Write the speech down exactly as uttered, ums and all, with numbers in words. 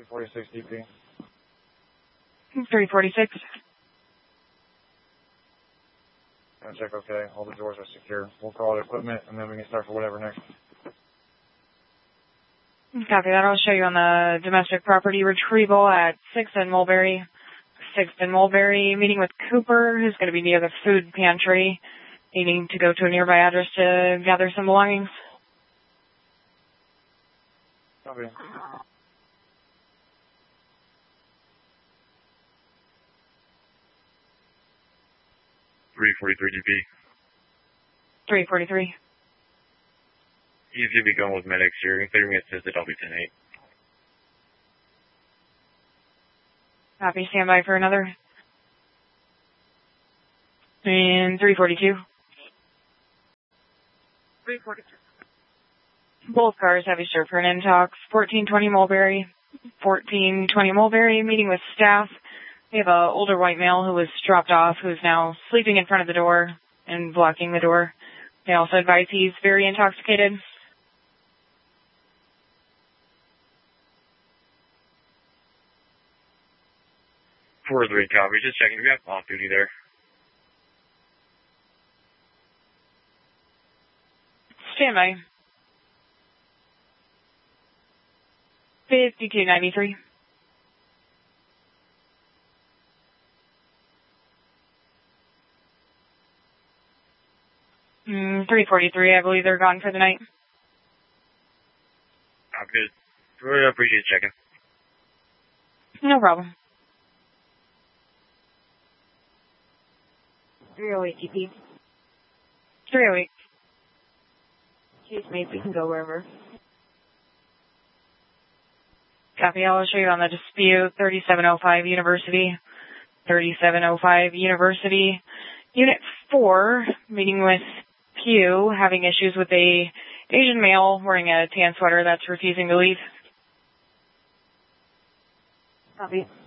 two forty-six D P. three forty-six. Gonna check okay. All the doors are secure. We'll call it equipment, and then we can start for whatever next. Copy that. I'll show you on the domestic property retrieval at sixth and Mulberry. sixth and Mulberry, meeting with Cooper, who's going to be near the food pantry, needing to go to a nearby address to gather some belongings. Copy. three forty-three D P. three forty-three. He's going to be going with medics here. Clear me assisted, I'll be ten eight. Copy, stand by for another. And three forty-two. three forty-two. Both cars have a served for an intox. fourteen twenty Mulberry. fourteen twenty Mulberry, meeting with staff. We have an older white male who was dropped off, who's now sleeping in front of the door and blocking the door. They also advise he's very intoxicated. four three copy. Just checking. Do we have off duty there? Stand by. fifty-two ninety-three. Mm, three forty-three, I believe they're gone for the night. I'm good. Really appreciate checking. No problem. three oh eight G P. three oh eight. Case mate, we can go wherever. Copy, I'll show you on the dispute. thirty-seven oh five University. thirty-seven oh five University. Unit four, meeting with Pew, having issues with a Asian male wearing a tan sweater that's refusing to leave. Copy.